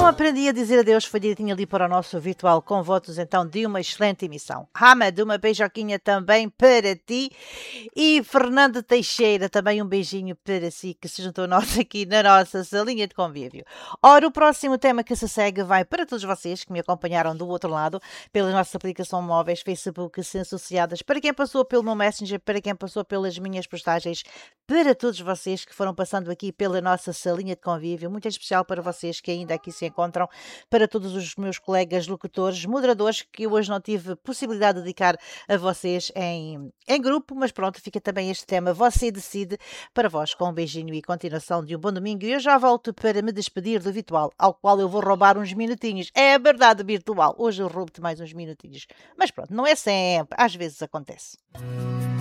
aprendi a dizer adeus foi direitinho ali para o nosso virtual com votos então de uma excelente emissão. Hamad, uma beijoquinha também para ti. E Fernando Teixeira, também um beijinho para si que se juntou a nós aqui na nossa salinha de convívio. Ora, o próximo tema que se segue vai para todos vocês que me acompanharam do outro lado, pelas nossas aplicações móveis, Facebook, associadas, para quem passou pelo meu Messenger, para quem passou pelas minhas postagens, para todos vocês que foram passando aqui pela nossa salinha de convívio, muito em especial para vocês que ainda aqui se encontram, para todos os meus colegas locutores, moderadores, que hoje não tive possibilidade de dedicar a vocês em grupo, mas pronto, fica também este tema, você decide, para vós, com um beijinho e continuação de um bom domingo. E eu já volto para me despedir do virtual, ao qual eu vou roubar uns minutinhos. É verdade, virtual, hoje eu roubo-te mais uns minutinhos. Mas pronto, não é sempre, às vezes acontece.